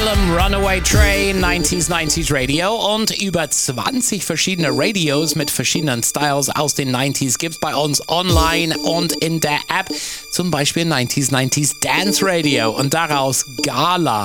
Asylum, Runaway Train, 90s Radio und über 20 verschiedene Radios mit verschiedenen Styles aus den 90s gibt's bei uns online und in der App, zum Beispiel 90s Dance Radio und daraus Gala.